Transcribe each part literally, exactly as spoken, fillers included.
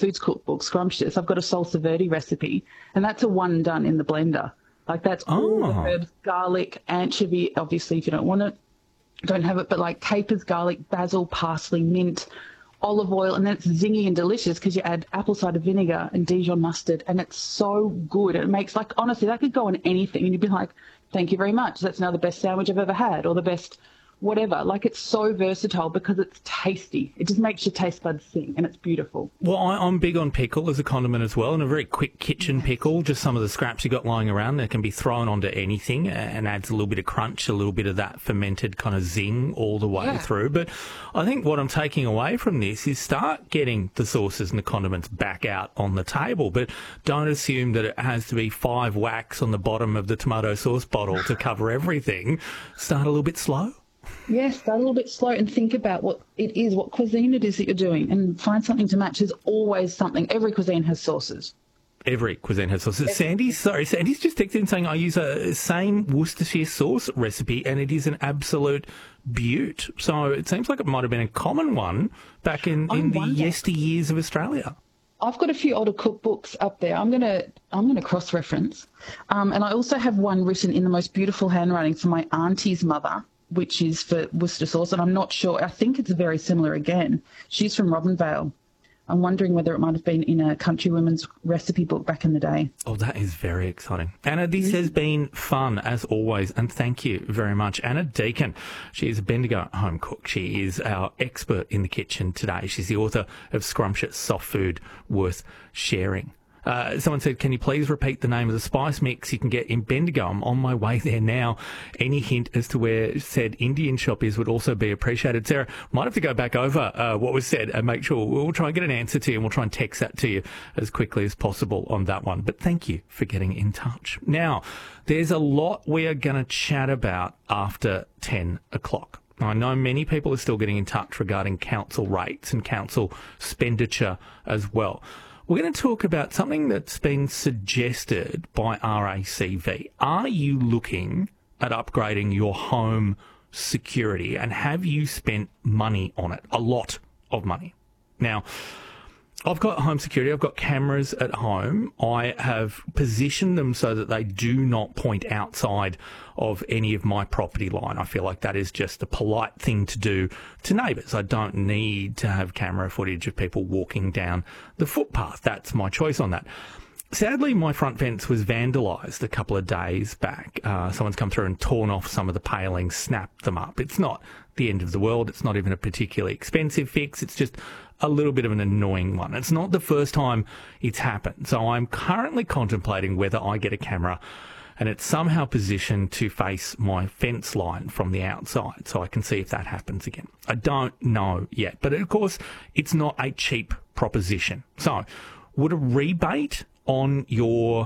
Foods cookbook, Scrumptious, I've got a salsa verde recipe, and that's a one and done in the blender. Like that's all Oh. the herbs, garlic, anchovy, obviously if you don't want it, don't have it, but like capers, garlic, basil, parsley, mint, olive oil, and then it's zingy and delicious because you add apple cider vinegar and Dijon mustard, and it's so good. It makes, like, honestly, that could go on anything, and you'd be like, thank you very much. That's now the best sandwich I've ever had, or the best whatever. Like, it's so versatile because it's tasty. It just makes your taste buds sing, and it's beautiful. Well, I, I'm big on pickle as a condiment as well, and a very quick kitchen pickle. Just some of the scraps you got lying around that can be thrown onto anything and adds a little bit of crunch, a little bit of that fermented kind of zing all the way Yeah. through. But I think what I'm taking away from this is start getting the sauces and the condiments back out on the table, but don't assume that it has to be five whacks on the bottom of the tomato sauce bottle to cover everything. Start a little bit slow. Yes, start a little bit slow and think about what it is, what cuisine it is that you're doing, and find something to match. There's always something. Every cuisine has sauces. Every cuisine has sauces. Sandy's, sorry, Sandy's just texted in saying I use a same Worcestershire sauce recipe and it is an absolute beaut. So it seems like it might have been a common one back in, I in the wonder. yesteryears of Australia. I've got a few older cookbooks up there. I'm gonna I'm gonna cross reference, um, and I also have one written in the most beautiful handwriting for my auntie's mother, which is for Worcester sauce, and I'm not sure. I think it's very similar again. She's from Robinvale. I'm wondering whether it might have been in a country women's recipe book back in the day. Oh, that is very exciting. Anna, this has been fun as always, and thank you very much. Anna Deacon, she is a Bendigo home cook. She is our expert in the kitchen today. She's the author of Scrumptious Soft Food Worth Sharing. Uh, someone said, can you please repeat the name of the spice mix you can get in Bendigo? I'm on my way there now. Any hint as to where said Indian shop is would also be appreciated. Sarah, might have to go back over uh, what was said and make sure we'll try and get an answer to you, and we'll try and text that to you as quickly as possible on that one. But thank you for getting in touch. Now, there's a lot we are going to chat about after ten o'clock. I know many people are still getting in touch regarding council rates and council expenditure as well. We're going to talk about something that's been suggested by R A C V. Are you looking at upgrading your home security, and have you spent money on it? A lot of money. Now, I've got home security. I've got cameras at home. I have positioned them so that they do not point outside of any of my property line. I feel like that is just a polite thing to do to neighbours. I don't need to have camera footage of people walking down the footpath. That's my choice on that. Sadly, my front fence was vandalised a couple of days back. Uh, someone's come through and torn off some of the palings, snapped them up. It's not the end of the world. It's not even a particularly expensive fix. It's just a little bit of an annoying one. It's not the first time it's happened. So I'm currently contemplating whether I get a camera and it's somehow positioned to face my fence line from the outside so I can see if that happens again. I don't know yet. But of course, it's not a cheap proposition. So would a rebate on your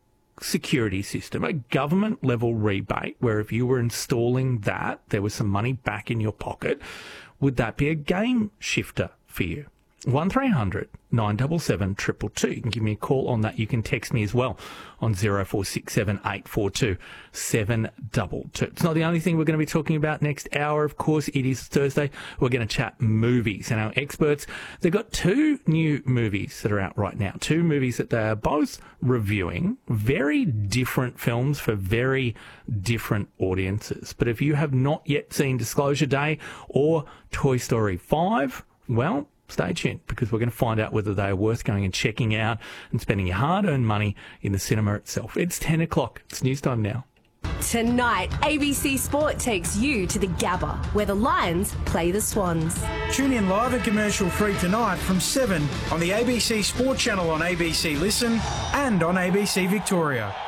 security system, a government level rebate where if you were installing that, there was some money back in your pocket, would that be a game shifter for you? one three hundred nine seven seven two two two. You can give me a call on that. You can text me as well on zero four six seven eight four two seven two two. It's not the only thing we're going to be talking about next hour. Of course, it is Thursday. We're going to chat movies, and our experts, they've got two new movies that are out right now. Two movies that they are both reviewing. Very different films for very different audiences. But if you have not yet seen Disclosure Day or Toy Story five, well, stay tuned, because we're going to find out whether they are worth going and checking out and spending your hard-earned money in the cinema itself. It's ten o'clock. It's news time now. Tonight, A B C Sport takes you to the Gabba, where the Lions play the Swans. Tune in live and commercial-free tonight from seven on the A B C Sport channel on A B C Listen and on A B C Victoria.